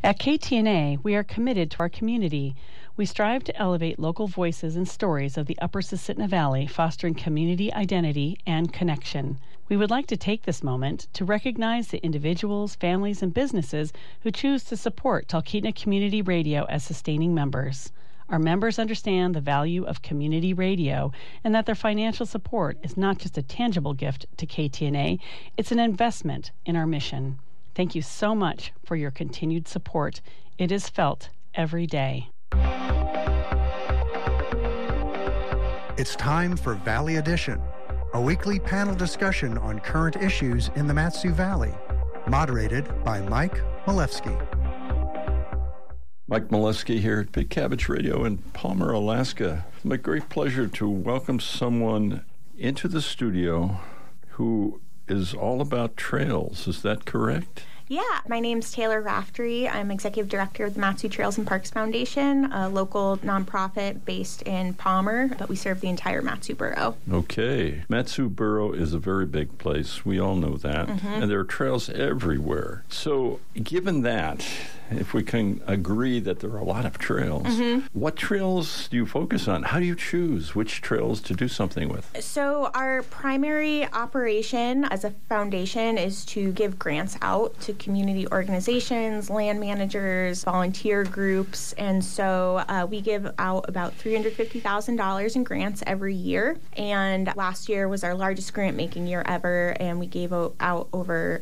At KTNA, we are committed to our community. We strive to elevate local voices and stories of the Upper Susitna Valley, fostering community identity and connection. We would like to take this moment to recognize the individuals, families, and businesses who choose to support Talkeetna Community Radio as sustaining members. Our members understand the value of community radio and that their financial support is not just a tangible gift to KTNA, it's an investment in our mission. Thank you so much for your continued support. It is felt every day. It's time for Valley Edition, a weekly panel discussion on current issues in the Mat-Su Valley, moderated by Mike Malewski. Mike Malewski here at Big Cabbage Radio in Palmer, Alaska. It's my great pleasure to welcome someone into the studio who is all about trails. Is that correct? Yeah, my name's Taylor Raftery. I'm Executive Director of the Mat-Su Trails and Parks Foundation, a local nonprofit based in Palmer, but we serve the entire Mat-Su Borough. Okay. Mat-Su Borough is a very big place. We all know that. And there are trails everywhere. So, given that, if we can agree that there are a lot of trails, what trails do you focus on? How do you choose which trails to do something with? So our primary operation as a foundation is to give grants out to community organizations, land managers, volunteer groups, and so we give out about $350,000 in grants every year, and last year was our largest grant-making year ever, and we gave out over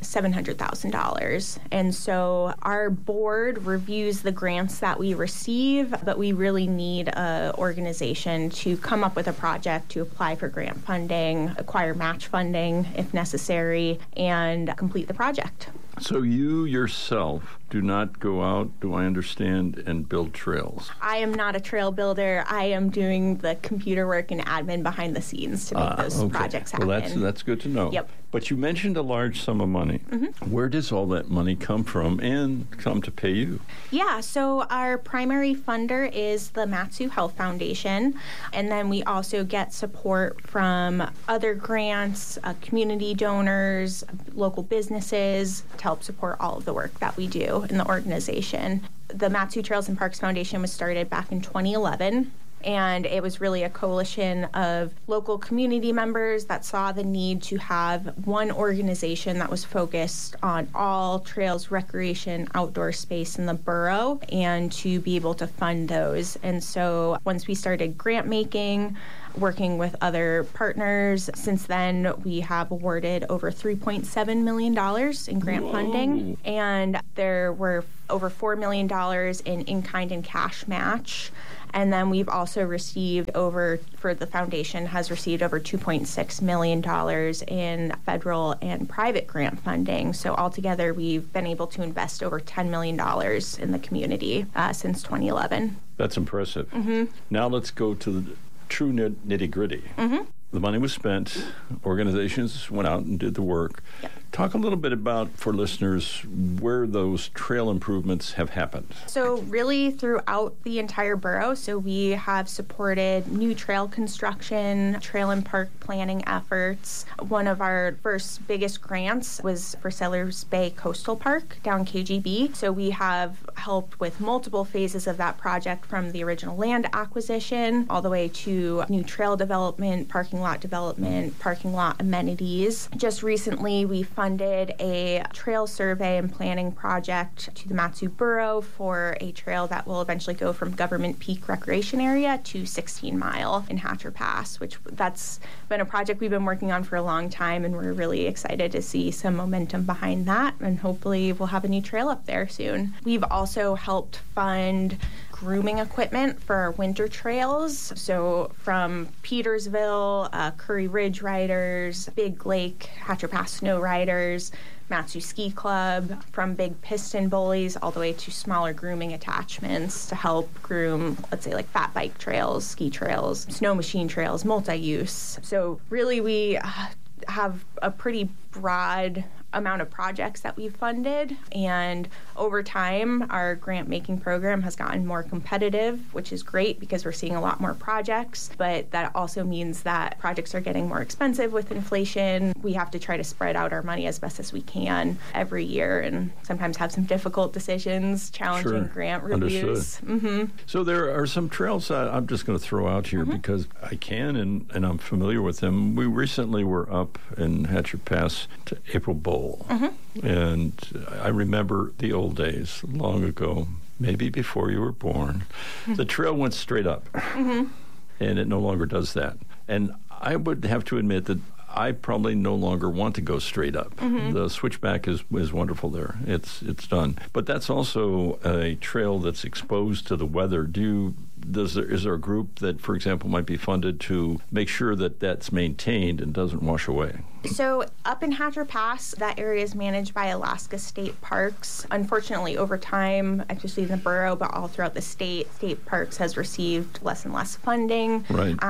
$700,000. And so our board reviews the grants that we receive, but we really need an organization to come up with a project to apply for grant funding, acquire match funding if necessary, and complete the project. So you yourself do not go out, do I understand, and build trails? I am not a trail builder. I am doing the computer work and admin behind the scenes to make those projects happen. Well, that's good to know. Yep. But you mentioned a large sum of money. Where does all that money come from and come to pay you? Yeah, so our primary funder is the Mat-Su Health Foundation, and then we also get support from other grants, community donors, local businesses to help support all of the work that we do in the organization. The Mat-Su Trails and Parks Foundation was started back in 2011. And it was really a coalition of local community members that saw the need to have one organization that was focused on all trails, recreation, outdoor space in the borough, and to be able to fund those. And so once we started grant making, working with other partners, since then we have awarded over $3.7 million in grant funding, and there were over $4 million in-kind and cash match. And then we've also received for the foundation has received over $2.6 million in federal and private grant funding. So altogether, we've been able to invest over $10 million in the community since 2011. That's impressive. Now let's go to the true nitty-gritty. The money was spent, organizations went out and did the work. Yep. Talk a little bit about, for listeners, where those trail improvements have happened. So really throughout the entire borough, so we have supported new trail construction, trail and park planning efforts. One of our first biggest grants was for Sellers Bay Coastal Park down KGB. So we have helped with multiple phases of that project, from the original land acquisition all the way to new trail development, parking lot development, parking lot amenities. Just recently, we funded a trail survey and planning project to the Mat-Su Borough for a trail that will eventually go from Government Peak Recreation Area to 16 Mile in Hatcher Pass, which that's been a project we've been working on for a long time, and we're really excited to see some momentum behind that, and hopefully we'll have a new trail up there soon. We've also helped fund grooming equipment for our winter trails. So from Petersville, Curry Ridge Riders, Big Lake, Hatcher Pass Snow Riders, Mat-Su Ski Club, from big piston bullies all the way to smaller grooming attachments to help groom, let's say, like fat bike trails, ski trails, snow machine trails, multi-use. So really we have a pretty broad amount of projects that we've funded. And over time, our grant making program has gotten more competitive, which is great because we're seeing a lot more projects. But that also means that projects are getting more expensive with inflation. We have to try to spread out our money as best as we can every year and sometimes have some difficult decisions, challenging grant reviews. So there are some trails I'm just going to throw out here because I can and I'm familiar with them. We recently were up in Hatcher Pass to April Bowl. And I remember the old days, long ago, maybe before you were born. The trail went straight up, and it no longer does that. And I would have to admit that I probably no longer want to go straight up. The switchback is wonderful there. It's done. But that's also a trail that's exposed to the weather. Is there a group that, for example, might be funded to make sure that that's maintained and doesn't wash away? So up in Hatcher Pass, that area is managed by Alaska State Parks. Unfortunately, over time, especially in the borough, but all throughout the state Parks has received less and less funding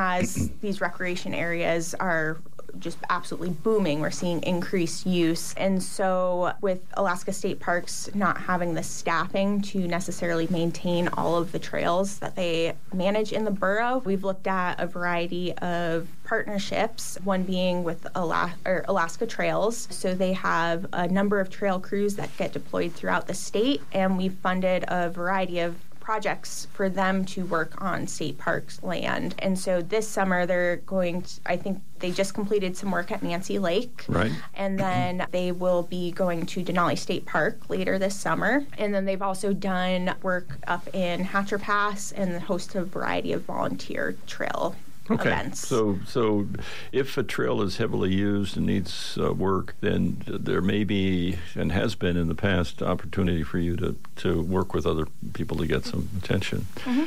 as these recreation areas are just absolutely booming. We're seeing increased use. And so with Alaska State Parks not having the staffing to necessarily maintain all of the trails that they manage in the borough, we've looked at a variety of partnerships, one being with Alaska Trails. So they have a number of trail crews that get deployed throughout the state, and we've funded a variety of projects for them to work on state parks land. And so this summer they're going to, I think they just completed some work at Nancy Lake. And then they will be going to Denali State Park later this summer. And then they've also done work up in Hatcher Pass and host a variety of volunteer trail events. So if a trail is heavily used and needs work, then there may be, and has been in the past, opportunity for you to work with other people to get some attention.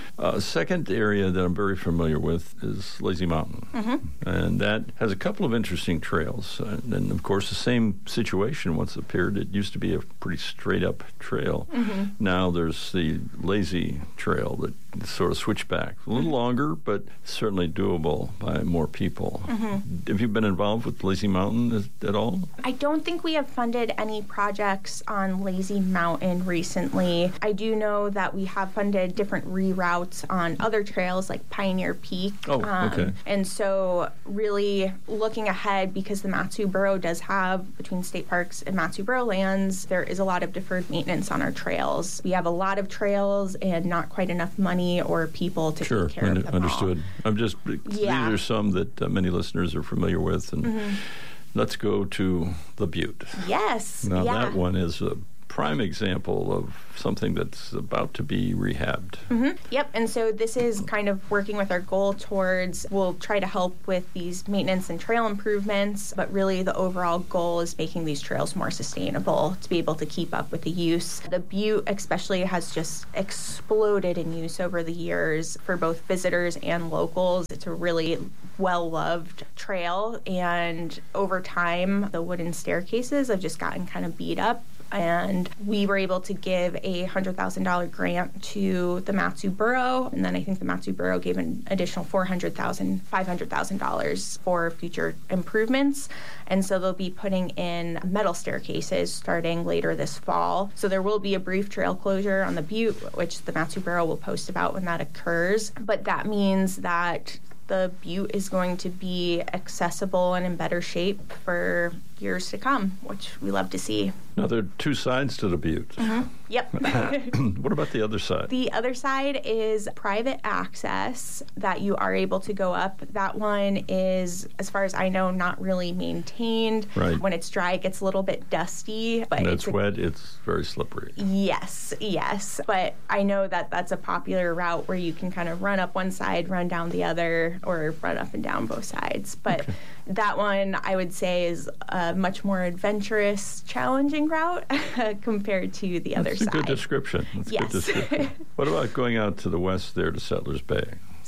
Second area that I'm very familiar with is Lazy Mountain. And that has a couple of interesting trails. And of course, the same situation once appeared. It used to be a pretty straight up trail. Now there's the Lazy Trail that sort of switchback. A little longer, but certainly doable by more people. Have you been involved with Lazy Mountain at all? I don't think we have funded any projects on Lazy Mountain recently. I do know that we have funded different reroutes on other trails like Pioneer Peak. And so really looking ahead, because the Mat-Su Borough does have, between state parks and Mat-Su Borough lands, there is a lot of deferred maintenance on our trails. We have a lot of trails and not quite enough money or people to take care of them understood. all. These are some that many listeners are familiar with. And let's go to the Butte. Yes. Now that one is a prime example of something that's about to be rehabbed. Yep, and so this is kind of working with our goal towards, we'll try to help with these maintenance and trail improvements, but really the overall goal is making these trails more sustainable to be able to keep up with the use. The Butte especially has just exploded in use over the years for both visitors and locals. It's a really well-loved trail, and over time the wooden staircases have just gotten kind of beat up. And we were able to give a $100,000 grant to the Mat-Su Borough, and then I think the Mat-Su Borough gave an additional $500,000 for future improvements. And so they'll be putting in metal staircases starting later this fall. So there will be a brief trail closure on the Butte, which the Mat-Su Borough will post about when that occurs. But that means that the Butte is going to be accessible and in better shape for years to come, which we love to see. Now, there are two sides to the Butte. Yep. What about the other side? The other side is private access that you are able to go up. That one is, as far as I know, not really maintained. When it's dry, it gets a little bit dusty. But when it's wet, it's very slippery. Yes. But I know that that's a popular route where you can kind of run up one side, run down the other, or run up and down both sides. But that one, I would say, is a much more adventurous, challenging route compared to the other side. That's a good description. What about going out to the west there to Settlers Bay?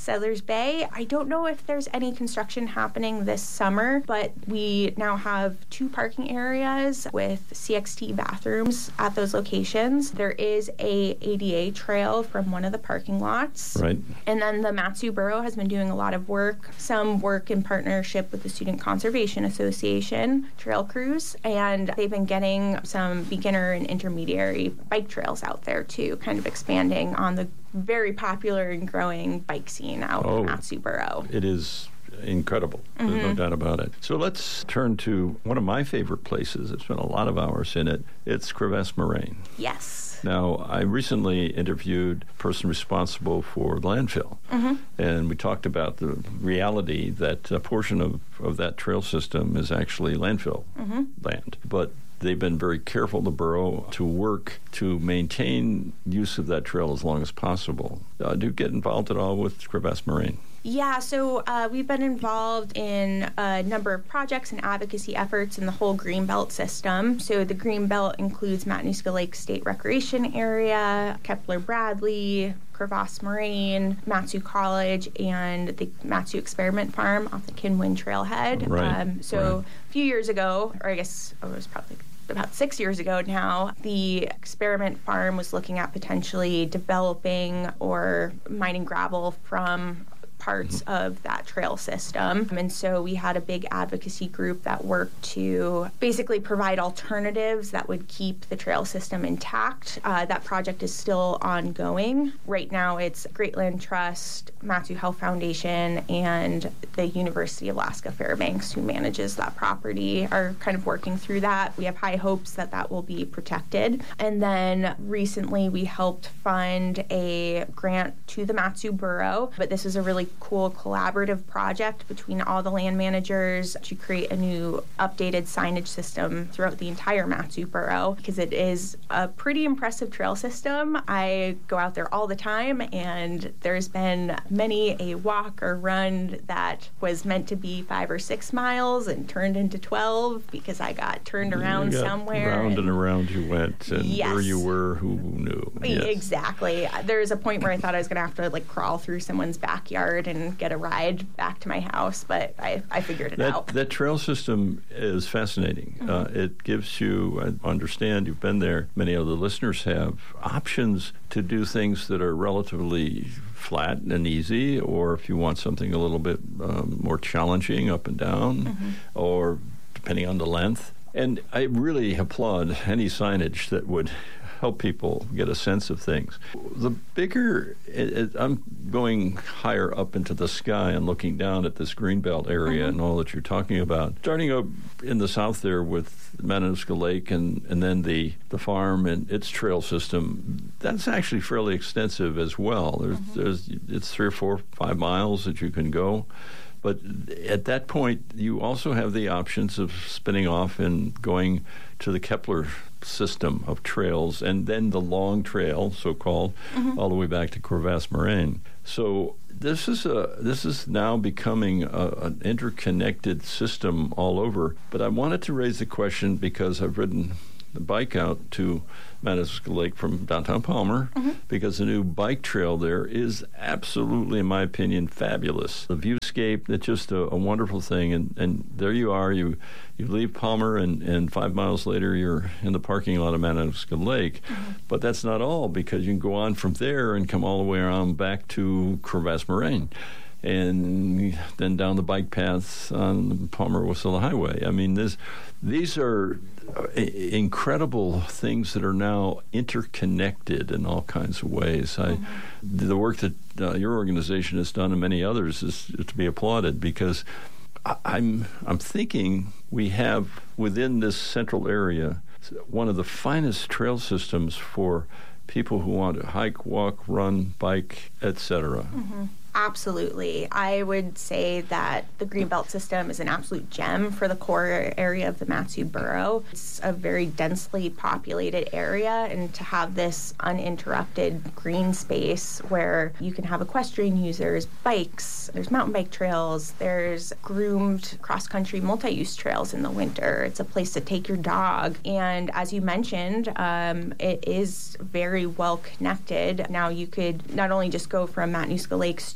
Settlers Bay. I don't know if there's any construction happening this summer, but we now have 2 parking areas with CXT bathrooms at those locations. There is a ADA trail from one of the parking lots. Right. And then the Mat-Su Borough has been doing a lot of work, some work in partnership with the Student Conservation Association trail crews, and they've been getting some beginner and intermediary bike trails out there too, kind of expanding on the very popular and growing bike scene out in Mat-Su Borough. It is incredible. There's no doubt about it. So let's turn to one of my favorite places. I've spent a lot of hours in it. It's Crevasse Moraine. Yes. Now, I recently interviewed a person responsible for landfill, and we talked about the reality that a portion of that trail system is actually landfill land. But they've been very careful, the borough, to work to maintain use of that trail as long as possible. Do you get involved at all with Crevasse Moraine? Yeah, so we've been involved in a number of projects and advocacy efforts in the whole Greenbelt system. So the Greenbelt includes Matanuska Lake State Recreation Area, Kepler Bradley, Crevasse Moraine, Mat-Su College, and the Mat-Su Experiment Farm off the Kinwin Trailhead. Right. A few years ago, or I guess it was probably about 6 years ago now, the Experiment Farm was looking at potentially developing or mining gravel from parts of that trail system. And so we had a big advocacy group that worked to basically provide alternatives that would keep the trail system intact. That project is still ongoing. Right now it's Great Land Trust, Mat-Su Health Foundation, and the University of Alaska Fairbanks, who manages that property, are kind of working through that. We have high hopes that that will be protected. And then recently we helped fund a grant to the Mat-Su Borough, but this is a really cool collaborative project between all the land managers to create a new updated signage system throughout the entire Mat-Su Borough, because it is a pretty impressive trail system. I go out there all the time, and there's been many a walk or run that was meant to be 5 or 6 miles and turned into 12 because I got turned around somewhere. Round and around you went, and where you were, who knew? Yes. Exactly. There's a point where I thought I was going to have to crawl through someone's backyard and get a ride back to my house, but I figured it out. That trail system is fascinating. It gives you, I understand you've been there, many of the listeners have, options to do things that are relatively flat and easy, or if you want something a little bit more challenging, up and down, or depending on the length. And I really applaud any signage that would help people get a sense of things. The bigger, I'm going higher up into the sky and looking down at this Greenbelt area and all that you're talking about. Starting up in the south there with Matanuska Lake and then the farm and its trail system, that's actually fairly extensive as well. It's 3 or 4, 5 miles that you can go. But at that point, you also have the options of spinning off and going to the Kepler system of trails, and then the long trail, so-called, all the way back to Crevasse Moraine. So this is now becoming an interconnected system all over. But I wanted to raise the question because I've ridden the bike out to Matanuska Lake from downtown Palmer, because the new bike trail there is absolutely, in my opinion, fabulous. The viewscape, it's just a wonderful thing. And there you are, you leave Palmer, and 5 miles later you're in the parking lot of Matanuska Lake. But that's not all, because you can go on from there and come all the way around back to Crevasse Moraine, and then down the bike paths on the Palmer-Wasilla Highway. I mean, these are incredible things that are now interconnected in all kinds of ways. The work that your organization has done and many others is to be applauded, because I'm thinking we have within this central area one of the finest trail systems for people who want to hike, walk, run, bike, etc. Absolutely. I would say that the Greenbelt system is an absolute gem for the core area of the Mat-Su Borough. It's a very densely populated area, and to have this uninterrupted green space where you can have equestrian users, bikes, there's mountain bike trails, there's groomed cross-country multi-use trails in the winter. It's a place to take your dog. And as you mentioned, it is very well connected. Now you could not only just go from Matanuska Lakes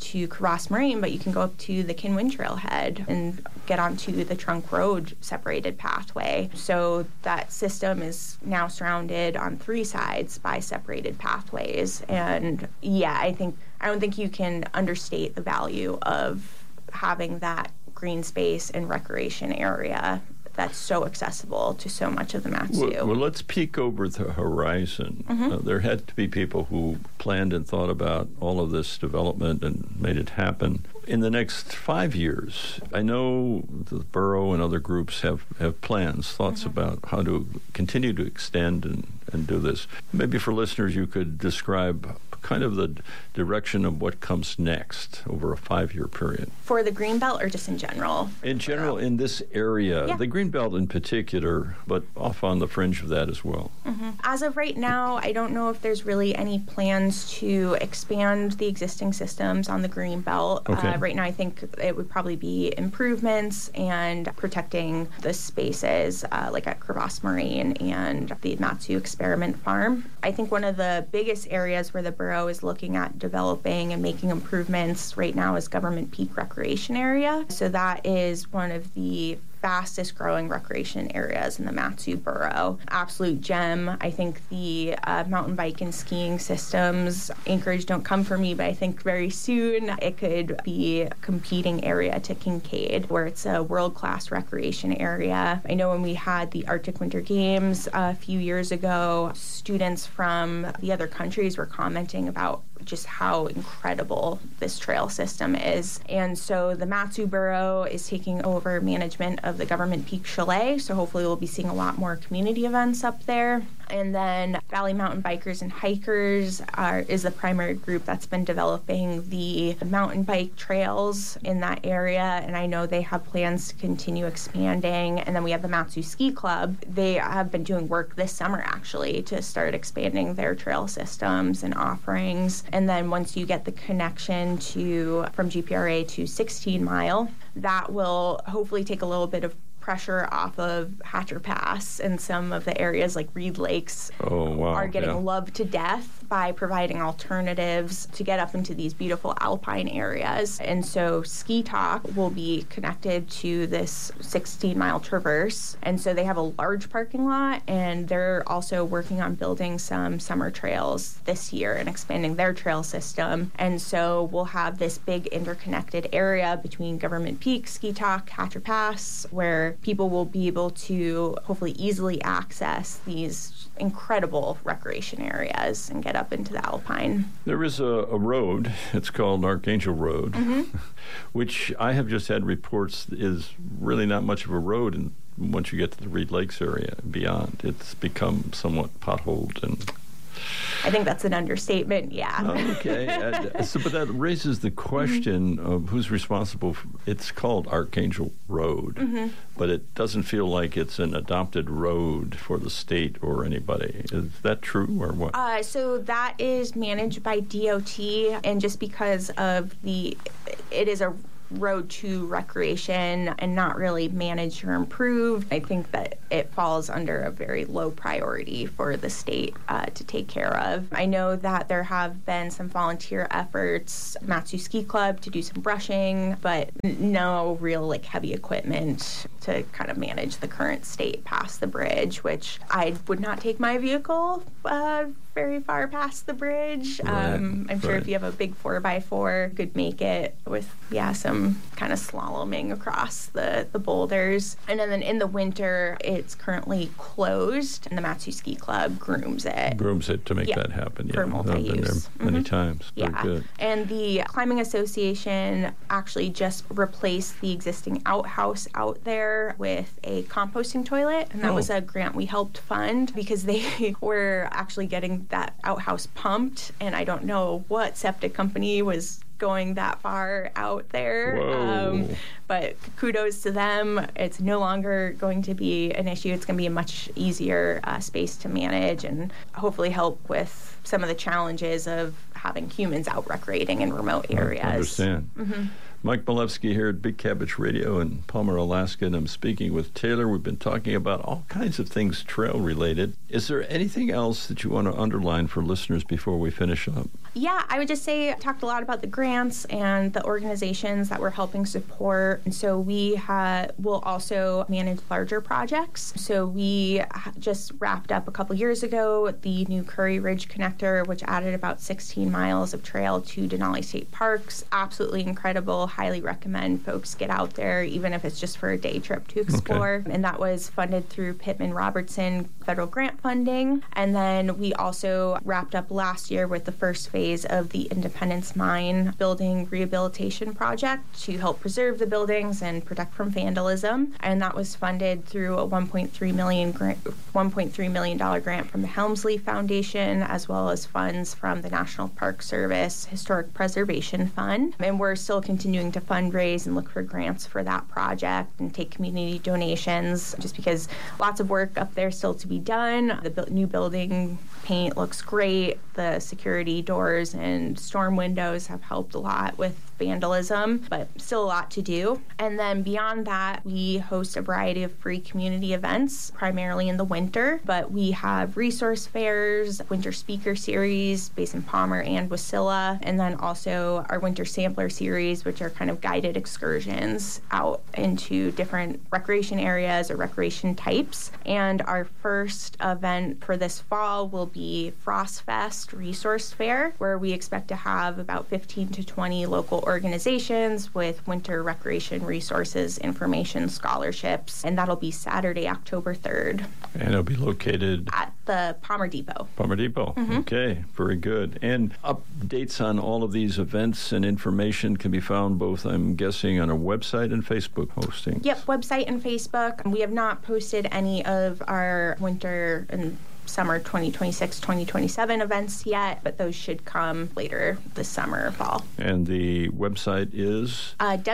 to Crevasse Moraine, but you can go up to the Kinwin Trailhead and get onto the Trunk Road separated pathway. So that system is now surrounded on 3 sides by separated pathways. And yeah, I don't think you can understate the value of having that green space and recreation area that's so accessible to so much of the Mat-Su. Well, let's peek over the horizon. There had to be people who planned and thought about all of this development and made it happen. In the next 5 years, I know the borough and other groups have plans, thoughts about how to continue to extend and do this. Maybe for listeners, you could describe kind of the direction of what comes next over a 5-year period. For the Greenbelt or just in general? In general, in this area, the Greenbelt in particular, but off on the fringe of that as well. As of right now, I don't know if there's really any plans to expand the existing systems on the Greenbelt. Okay. Right now, I think it would probably be improvements and protecting the spaces like at Crevasse Moraine and the Mat-Su Experiment Farm. I think one of the biggest areas where the borough is looking at developing and making improvements right now is Government Peak Recreation Area. So that is one of the fastest growing recreation areas in the Mat-Su borough. Absolute gem. I think the mountain bike and skiing systems, Anchorage don't come for me, but I think very soon it could be a competing area to Kincaid, where it's a world-class recreation area. I know when we had the Arctic Winter Games a few years ago, students from the other countries were commenting about just how incredible this trail system is. And so the Mat-Su borough is taking over management of the Government Peak Chalet, so hopefully we'll be seeing a lot more community events up there. And then Valley Mountain Bikers and Hikers is the primary group that's been developing the mountain bike trails in that area, and I know they have plans to continue expanding. And then we have the Mat-Su Ski Club. They have been doing work this summer, actually, to start expanding their trail systems and offerings. And then once you get the connection from GPRA to 16 Mile, that will hopefully take a little bit of pressure off of Hatcher Pass, and some of the areas like Reed Lakes are getting loved to death by providing alternatives to get up into these beautiful alpine areas. And so Ski Talk will be connected to this 16-mile traverse. And so they have a large parking lot, and they're also working on building some summer trails this year and expanding their trail system. And so we'll have this big interconnected area between Government Peak, Ski Talk, Hatcher Pass, where people will be able to hopefully easily access these incredible recreation areas and get up into the alpine. There is a road, it's called Archangel Road, which I have just had reports is really not much of a road, and once you get to the Reed Lakes area and beyond, it's become somewhat potholed and I think that's an understatement, yeah. Okay. But that raises the question of who's responsible. It's called Archangel Road, but it doesn't feel like it's an adopted road for the state or anybody. Is that true or what? So that is managed by DOT, and just because of it is a road to recreation and not really managed or improved, I think that it falls under a very low priority for the state to take care of. I know that there have been some volunteer efforts, Mat-Su Ski Club, to do some brushing, but no real heavy equipment to kind of manage the current state past the bridge, which I would not take my vehicle very far past the bridge. I'm sure if you have a big 4x4, you could make it with, some kind of slaloming across the boulders. And then in the winter, it's currently closed, and the Mat-Su Ski Club grooms it to make that happen. For multi-use. I've been there many times. Very good. And the Climbing Association actually just replaced the existing outhouse out there with a composting toilet, and that was a grant we helped fund because they were actually getting that outhouse pumped, and I don't know what septic company was going that far out there. But kudos to them. It's no longer going to be an issue. It's going to be a much easier space to manage and hopefully help with some of the challenges of having humans out recreating in remote areas. I understand. Mike Milewski here at Big Cabbage Radio in Palmer, Alaska, and I'm speaking with Taylor. We've been talking about all kinds of things trail-related. Is there anything else that you want to underline for listeners before we finish up? Yeah, I would just say I talked a lot about the grants and the organizations that we're helping support. And so we will also manage larger projects. So we just wrapped up a couple years ago the new Curry Ridge Connector, which added about 16 miles of trail to Denali State Parks. Absolutely incredible. Highly recommend folks get out there, even if it's just for a day trip to explore. Okay. And that was funded through Pittman Robertson federal grant funding. And then we also wrapped up last year with the first phase of the Independence Mine building rehabilitation project to help preserve the buildings and protect from vandalism. And that was funded through a $1.3 million grant from the Helmsley Foundation, as well as funds from the National Park Service Historic Preservation Fund. And we're still continuing to fundraise and look for grants for that project and take community donations, just because lots of work up there still to be done. The new building paint looks great. The security doors and storm windows have helped a lot with vandalism, but still a lot to do. And then beyond that, we host a variety of free community events, primarily in the winter, but we have resource fairs, winter speaker series based in Palmer and Wasilla, and then also our winter sampler series, which are kind of guided excursions out into different recreation areas or recreation types. And our first event for this fall will be Frost Fest Resource Fair, where we expect to have about 15 to 20 local organizations with winter recreation resources, information, scholarships, and that'll be Saturday, October 3rd. And it'll be located at the Palmer Depot. Palmer Depot. Mm-hmm. Okay, very good. And updates on all of these events and information can be found both, I'm guessing, on a website and Facebook hosting. Yep, website and Facebook. We have not posted any of our winter and summer 2026-2027 events yet, but those should come later this summer or fall. And the website is?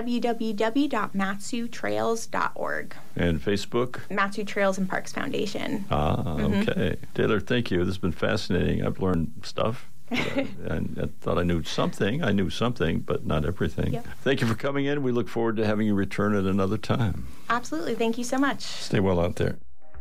www.matsutrails.org. And Facebook? Matsu Trails and Parks Foundation. Okay. Taylor, thank you. This has been fascinating. I've learned stuff. And I thought I knew something. I knew something, but not everything. Yep. Thank you for coming in. We look forward to having you return at another time. Absolutely. Thank you so much. Stay well out there.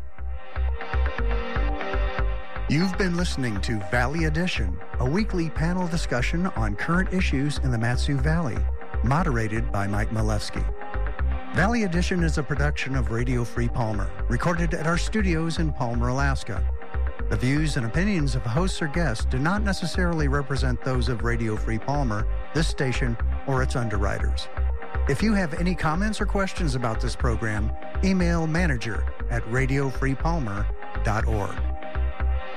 You've been listening to Valley Edition, a weekly panel discussion on current issues in the Mat-Su Valley, moderated by Mike Milewski. Valley Edition is a production of Radio Free Palmer, recorded at our studios in Palmer, Alaska. The views and opinions of hosts or guests do not necessarily represent those of Radio Free Palmer, this station, or its underwriters. If you have any comments or questions about this program, email manager@radiofreepalmer.org.